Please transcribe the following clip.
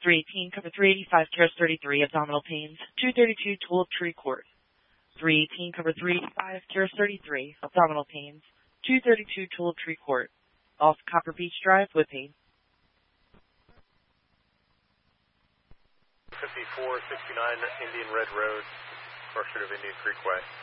318, cover 385, Terrace 33, abdominal pains, 232 Tulip Tree Court. 318, cover 385, Terrace 33, abdominal pains, 232 Tulip Tree Court. Off Copper Beach Drive, Whippy. 5469 Indian Red Road, portion of Indian Creek Way.